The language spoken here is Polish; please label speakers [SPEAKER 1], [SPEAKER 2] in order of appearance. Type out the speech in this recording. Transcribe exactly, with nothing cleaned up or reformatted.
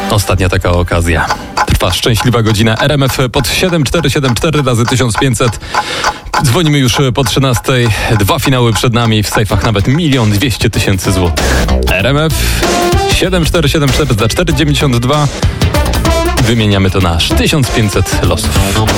[SPEAKER 1] Ostatnia taka okazja. Trwa szczęśliwa godzina. R M F pod siedem cztery siedem cztery razy tysiąc pięćset. Dzwonimy już po trzynastej. Dwa finały przed nami. W sejfach nawet milion dwieście tysięcy złotych. R M F siedem cztery siedem cztery za cztery dziewięćdziesiąt dwa. Wymieniamy to na tysiąc pięćset losów.